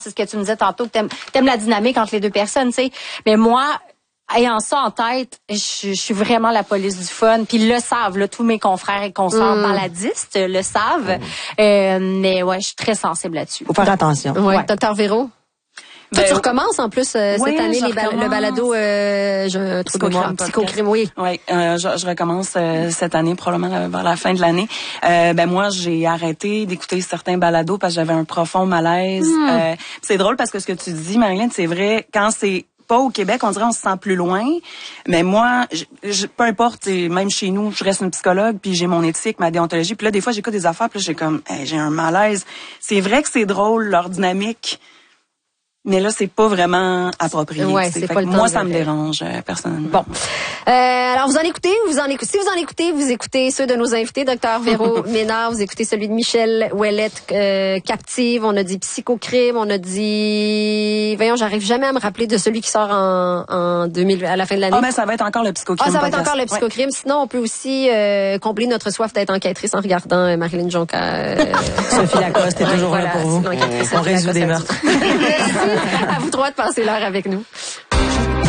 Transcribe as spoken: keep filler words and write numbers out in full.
C'est ce que tu me disais tantôt, que t'aimes, t'aimes la dynamique entre les deux personnes, tu sais. Mais moi, ayant ça en tête, je, je suis vraiment la police du fun. Puis ils le savent, là, tous mes confrères et consoeurs mm. baladistes le savent. Mm. Euh, mais ouais, je suis très sensible là-dessus. Faut faire attention. Ouais. Ouais. Docteur Véro? Toi, ben, tu recommences en plus euh, oui, cette année les bal- le balado euh, je Psychocrime, Psychocrime, oui. Oui, euh, je, je recommence euh, cette année probablement vers la fin de l'année. Euh, ben moi, j'ai arrêté d'écouter certains balados parce que j'avais un profond malaise. Mm. Euh, c'est drôle parce que ce que tu dis, Marilyn, c'est vrai quand c'est pas au Québec, on dirait on se sent plus loin. Mais moi, je, je, peu importe, même chez nous, je reste une psychologue, puis j'ai mon éthique, ma déontologie. Puis là, des fois, j'écoute des affaires, puis là, j'ai comme, hey, j'ai un malaise. C'est vrai que c'est drôle, leur dynamique. Mais là, c'est pas vraiment approprié. Ouais, c'est pas le temps moi, de ça me faire. dérange, euh, personnellement. Bon. Euh, alors, vous en écoutez, vous en écoutez. Si vous en écoutez, vous écoutez ceux de nos invités, Docteur Véro Ménard, vous écoutez celui de Michel Ouellette, euh, Captive, on a dit Psychocrime, on a dit... Voyons, j'arrive jamais à me rappeler de celui qui sort en, en deux mille, à la fin de l'année. Ah, mais ça va être encore le Psychocrime. Ah, ça va podcast. être encore le Psychocrime. Ouais. Sinon, on peut aussi euh, combler notre soif d'être enquêtrice en regardant euh, Marilyn Jonca. Euh, Sophie Lacoste est toujours voilà, là pour vous. On résout des meurtres. Merci à vous trois de passer l'heure avec nous.